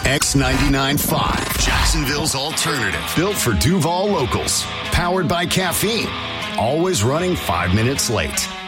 X99.5, Jacksonville's alternative. Built for Duval locals. Powered by caffeine. Always running 5 minutes late.